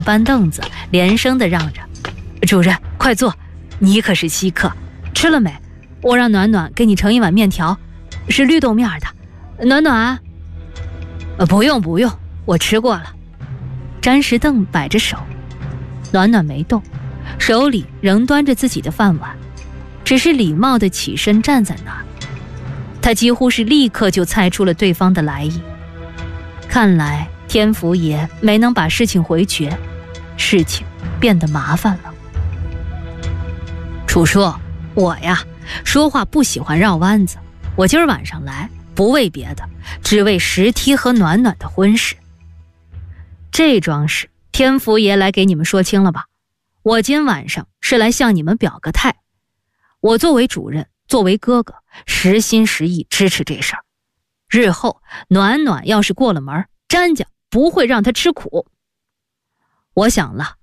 搬凳子，连声地让着：“主人，快坐，你可是稀客，吃了没？我让暖暖给你盛一碗面条，是绿豆面的。暖暖。”“不用，我吃过了。”詹石凳摆着手，暖暖没动，手里仍端着自己的饭碗，只是礼貌地起身站在那儿。他几乎是立刻就猜出了对方的来意，看来天福爷没能把事情回绝，事情变得麻烦了。“楚叔，我呀，说话不喜欢绕弯子，我今儿晚上来不为别的，只为石梯和暖暖的婚事。这桩事天福爷来给你们说清了吧，我今晚上是来向你们表个态，我作为主任，作为哥哥，实心实意支持这事儿。日后暖暖要是过了门，詹家不会让他吃苦。我想了，